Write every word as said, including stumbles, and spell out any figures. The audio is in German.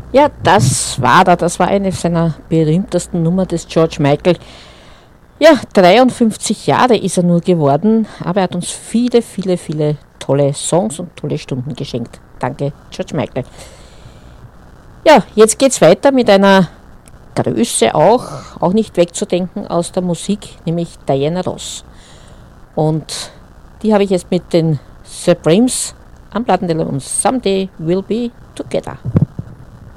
Ja, das war da, das war eine seiner berühmtesten Nummer des George Michael. Ja, dreiundfünfzig Jahre ist er nur geworden, aber er hat uns viele, viele, viele tolle Songs und tolle Stunden geschenkt. Danke, George Michael. Ja, jetzt geht's weiter mit einer Größe auch, auch nicht wegzudenken aus der Musik, nämlich Diana Ross. Und die habe ich jetzt mit den Supremes am Plattenteller und Someday We'll Be Together.